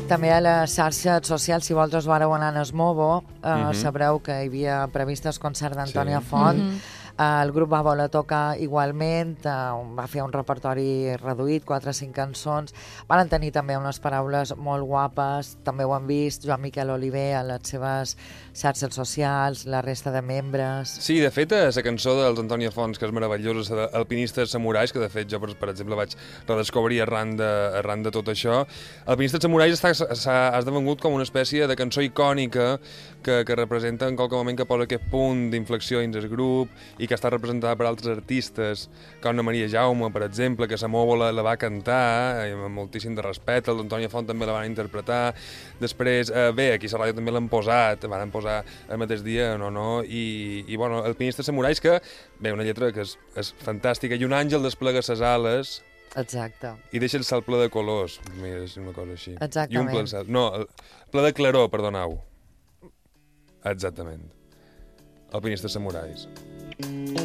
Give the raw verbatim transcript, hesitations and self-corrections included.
També a les xarxes socials, si vosaltres vareu anar a Esmovo, eh, Mhm. sabreu que hi havia previst el concert d'Antònia Sí. Font. Mhm. Eh, el grup va voler tocar igualment, eh, va fer un repertori reduït, quatre o cinc cançons. Van tenir també unes paraules molt guapes, també ho han vist Joan Miquel Oliver a les seves xarxes socials, la resta de membres... Sí, de fet, la cançó dels Antònia Fons, que és meravellosa, la d'Alpinistes Samurais, que de fet jo, per, per exemple, vaig redescobrir arran de, arran de tot això. Alpinistes Samurais està, s'ha, ha esdevengut com una espècie de cançó icònica que, que representa en qualque moment que posa aquest punt d'inflexió dins el grup i que està representada per altres artistes, com Anna Maria Jaume, per exemple, que Samovo la, la va cantar, eh, amb moltíssim de respecte, el d'Antònia Font també la van interpretar. Després, eh, bé, aquí a la ràdio també l'han posat, van posar el mateix dia, no, no, i, i bueno, Alpinistes Samurais, que, bé, una lletra que és, és fantàstica, i un àngel desplega ses ales Exacte. i deixa el cel ple de colors, mira, és una cosa així. Exactament. I omple el cel. No, el, ple de claror, perdoneu. Exactament. Alpinistes Samurais.